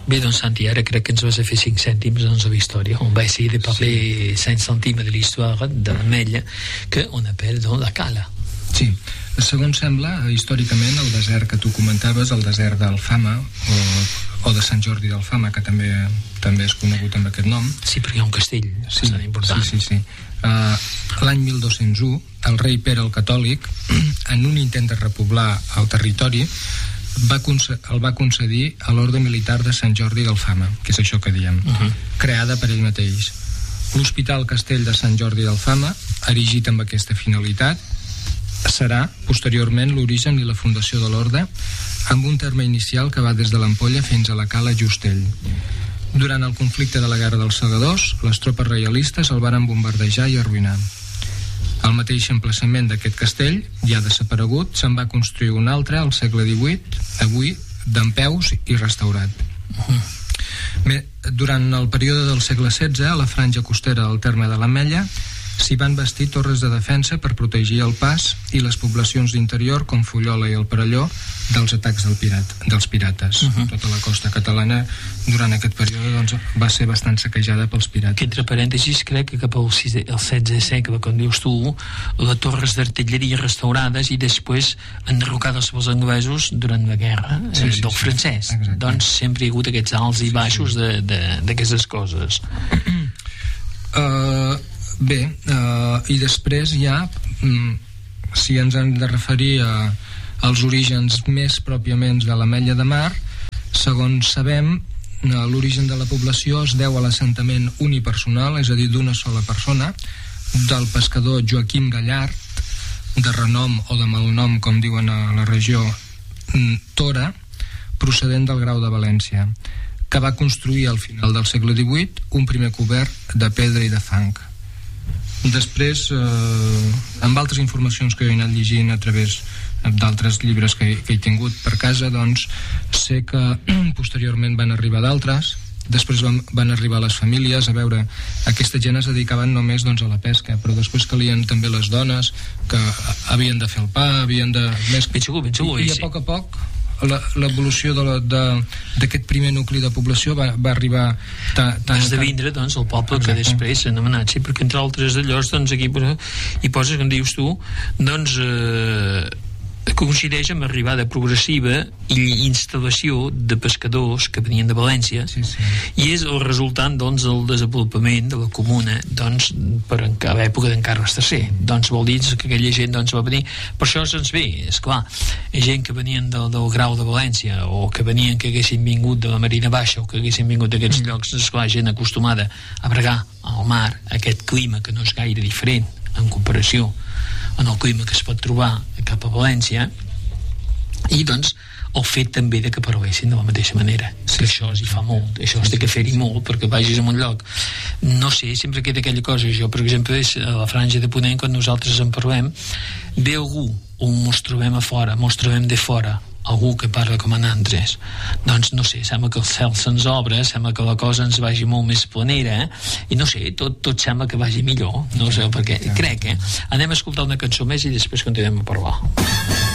Bé, doncs Santi, ara crec que ens vas a fer 5 cèntims doncs, a la història. On va essayer de parler 5 cèntims de l'histoire de l'Ametlla, que on appelle doncs, la Cala. Sí, segons sembla, històricament, el desert que tu comentaves, el desert d'Alfama, o de Sant Jordi d'Alfama, que també és conegut amb aquest nom. Sí, perquè hi ha un castell bastant important. Sí. L'any 1201, el rei Pere el Catòlic, en un intent de repoblar el territori, el va concedir a l'Orde Militar de Sant Jordi d'Alfama, que és això que diem, creada per ell mateix. L'Hospital Castell de Sant Jordi d'Alfama, erigit amb aquesta finalitat, serà posteriorment l'origen i la fundació de l'orde, amb un terme inicial que va des de l'Ampolla fins a la Cala Justell. Durant el conflicte de la Guerra dels Segadors, les tropes reialistes el varen bombardejar i arruïnar. Al mateix emplaçament d'aquest castell, ja desaparegut, se'n va construir un altre al segle XVIII, avui dempeus i restaurat. Durant el període del segle XVI, a la franja costera del terme de l'Ametlla, s'hi van bastir torres de defensa per protegir el pas i les poblacions d'interior, com Fullola i el Perelló, dels atacs dels pirates. Tota la costa catalana durant aquest període doncs, va ser bastant saquejada pels pirates. Que entre parèntesis crec que cap al 16è segle, com dius tu, les torres d'artilleria restaurades i després enderrocades pels anglesos durant la guerra del francès. Exacte. Doncs sempre hi ha hagut aquests alts i baixos d'aquestes coses. Bé, i després ja, si ens hem de referir als orígens més pròpiament de l'Ametlla de Mar, segons sabem, l'origen de la població es deu a l'assentament unipersonal, és a dir, d'una sola persona, del pescador Joaquim Gallard, de renom o de malnom, com diuen a la regió, Tora, procedent del Grau de València, que va construir al final del segle XVIII un primer cobert de pedra i de fang. Després, amb altres informacions que he anat llegint a través d'altres llibres que he tingut per casa, doncs sé que posteriorment van arribar d'altres, després van arribar les famílies a veure, aquesta gent es dedicaven només doncs, a la pesca, però després calien també les dones que havien de fer el pa, havien de... I a poc a poc l'evolució d'aquest primer nucli de població va arribar va esdevindre doncs, el poble que després s'ha anomenat, sí, perquè entre altres d'allòs doncs, aquí hi poses, com dius tu, doncs coincideix amb l'arribada progressiva i instal·lació de pescadors que venien de València, i és el resultant doncs, del desenvolupament de la comuna doncs, a l'època d'en Carles III. Doncs vol dir que aquella gent doncs, va venir, per això se'ns ve, esclar, gent que venien del Grau de València o que venien que haguessin vingut de la Marina Baixa o que haguessin vingut d'aquests llocs, esclar, gent acostumada a bregar al mar, aquest clima que no és gaire diferent en comparació en el clima que es pot trobar cap a València, i doncs el fet també de que parlessin de la mateixa manera, que això s'hi fa molt, això es té que fer-hi molt perquè vagis a un lloc, no sé, sempre queda aquella cosa. Jo per exemple a la franja de Ponent, quan nosaltres en parlem, ve algú on mos trobem a fora, mos trobem de fora, algú que parla com a nantres, doncs no sé, sembla que el cel se'ns obre, sembla que la cosa ens vagi molt més planera, i no sé, tot sembla que vagi millor, no sé per què, crec, anem a escoltar una cançó més i després continuem a parlar.